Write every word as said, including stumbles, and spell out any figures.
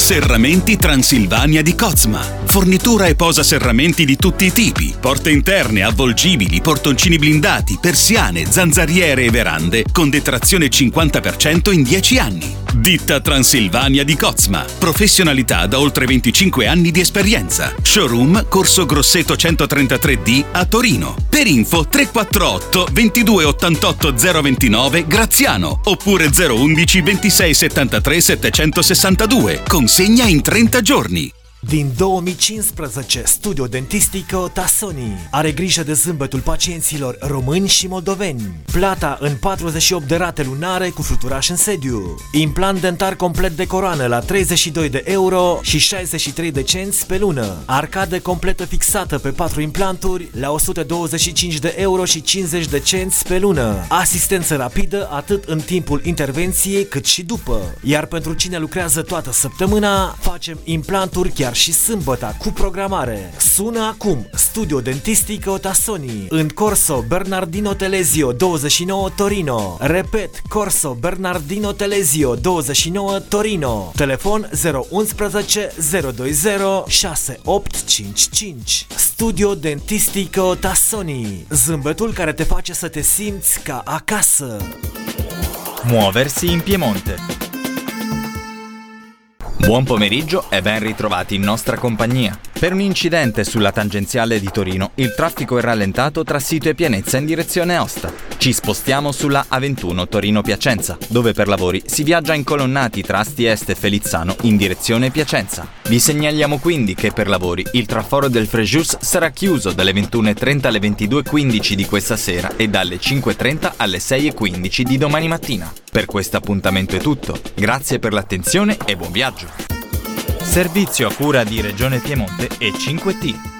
Serramenti Transilvania di Cozma. Fornitura e posa serramenti di tutti i tipi, porte interne, avvolgibili, portoncini blindati, persiane, zanzariere e verande con detrazione cinquanta per cento in dieci anni. Ditta Transilvania di Cozma. Professionalità da oltre venticinque anni di esperienza. Showroom Corso Grosseto centotrentatré D a Torino. Per info tre quattro otto ventidue ottantotto zero ventinove Graziano oppure zero undici ventisei settantatré settecentosessantadue. Consegna in trenta giorni. Din două mii cincisprezece, Studio Dentistico Tassoni are grijă de zâmbetul pacienților români și moldoveni. Plata în patruzeci și opt de rate lunare cu fluturaș în sediu. Implant dentar complet de coroană la treizeci și doi de euro și șaizeci și trei de cenți pe lună. Arcadă completă fixată pe patru implanturi la o sută douăzeci și cinci de euro și cincizeci de cenți pe lună. Asistență rapidă atât în timpul intervenției cât și după. Iar pentru cine lucrează toată săptămâna, facem implanturi chiar și sâmbătă cu programare. Sună acum Studio Dentistico Tassoni în Corso Bernardino Telesio douăzeci și nouă Torino. Repet, Corso Bernardino Telesio douăzeci și nouă Torino. Telefon zero unsprezece zero douăzeci șase opt cinci cinci. Studio Dentistico Tassoni. Zâmbetul care te face să te simți ca acasă. Muoversi in Piemonte. Buon pomeriggio e ben ritrovati in nostra compagnia. Per un incidente sulla tangenziale di Torino, il traffico è rallentato tra Sito e Pianezza in direzione Aosta. Ci spostiamo sulla A ventuno Torino-Piacenza, dove per lavori si viaggia incolonnati tra Asti Est e Felizzano in direzione Piacenza. Vi segnaliamo quindi che per lavori il traforo del Frejus sarà chiuso dalle ventuno e trenta alle ventidue e quindici di questa sera e dalle cinque e trenta alle sei e quindici di domani mattina. Per questo appuntamento è tutto. Grazie per l'attenzione e buon viaggio. Servizio a cura di Regione Piemonte e cinque T.